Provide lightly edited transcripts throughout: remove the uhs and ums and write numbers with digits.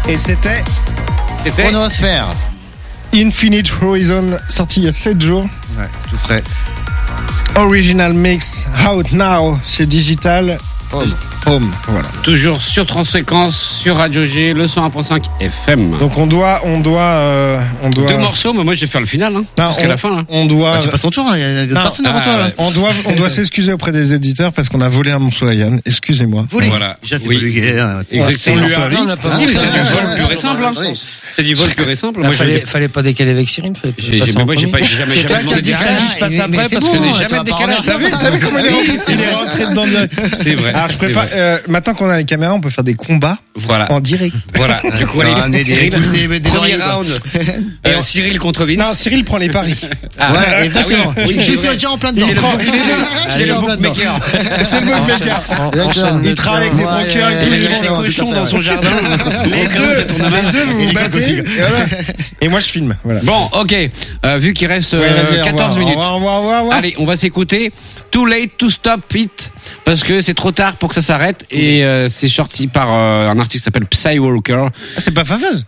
Et c'était Chronosphère. Infinite Horizon, sorti il y a 7 jours. Ouais, tout frais. Original Mix, Out Now, chez Digital. Home, voilà. Toujours sur Transfréquence, sur Radio G, le 101.5 FM. Donc on doit. 2 morceaux, mais moi je vais faire le final, jusqu'à la fin. On doit. Tu passes ton tour, il y a d'autres personnes avant toi, là. On doit s'excuser auprès des éditeurs parce qu'on a volé un morceau à Yann. Excusez-moi. Voilà. Déjà, c'est vulgaire. Exactement. On n'a pas C'est vu du ça. vol pur et simple. C'est du vol pur et simple. Moi, Fallait pas décaler avec Cyril. j'ai jamais demandé de décaler. Je passe après c'est parce bon, que tu jamais vas de pas décalage. T'as vu comment il est rentré, dedans direct. C'est vrai. Alors je prépare. Maintenant qu'on a les caméras, on peut faire des combats Voilà. en direct. Voilà. Du coup, allez, Cyril, premier round. Cyril contre Vince. Non, Cyril prend les paris. Ouais, exactement. oui, Je c'est suis vrai. déjà en plein dedans. C'est le bookmaker. C'est le bookmaker. Il travaille avec des brokers et tout. Il Il a des vend. cochons dans son jardin. Les deux, vous vous battez. Et moi, je filme. Voilà. Bon, ok. Vu qu'il reste Vas-y, 14 minutes. Au revoir. Allez, on va s'écouter Too Late to Stop It parce que c'est trop tard pour que ça s'arrête et c'est sorti par un artiste qui s'appelle Psy Walker. C'est pas Fafaz.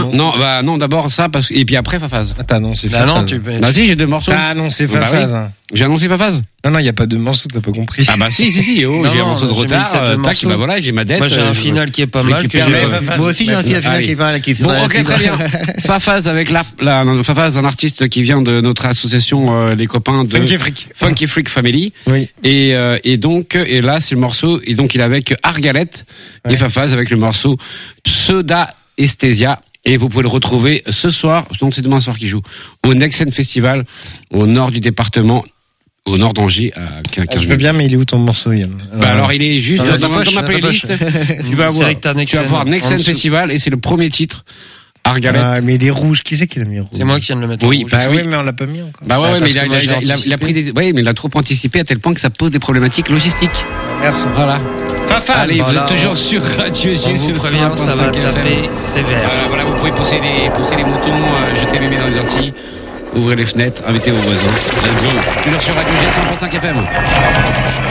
Non, d'abord ça parce et puis après Fafaz. Attends, non, c'est Bah Fafaz. non, tu peux. Bah si, j'ai 2 morceaux. Ah non, c'est Bah Fafaz. oui. J'ai annoncé Fafaz. Non, il y a pas de morceau, t'as pas compris. Ah bah si, Non, j'ai un morceau de j'ai mis retard. peut-être deux Tac, morceaux. bah voilà, j'ai ma dette. Moi j'ai un final qui est pas mal que j'ai récupère pas les vu. Moi aussi, j'ai un final Allez. qui va, qui Bon, ok, très bien. Fafaz avec Fafaz, un artiste qui vient de notre association, les copains de Funky Freak Family. Oui. Et donc, là, c'est le morceau, et donc il est avec Argalet et Fafaz avec le morceau Pseuda Esthesia. Et vous pouvez le retrouver ce soir, donc c'est demain soir qu'il joue, au Nexen Festival, au nord du département, au nord d'Angers, à 15 Je veux bien, mais il est où ton morceau, Yann? alors il est juste Dans dans ta ma playlist. Tu vas voir, tu vas voir Nexen Festival et c'est le premier titre. Argalet. Ah, mais il est rouge. Qui c'est qui l'a mis rouge? C'est moi qui viens de le mettre. Oui, en rouge. bah oui. mais on l'a pas mis encore. Bah ouais, mais parce que moi, j'ai il a pris des, ouais, mais il a trop anticipé à tel point que ça pose des problématiques logistiques. Merci. Voilà. Fafaz. Allez, vous Voilà, êtes toujours sur Radio G, On vous sur prévient, ça va 101.5 taper sévère. Voilà, vous pouvez pousser les moutons, jeter les mains dans les orties, ouvrir les fenêtres, inviter vos voisins. Let's go. Toujours sur Radio G, 100.5 FM.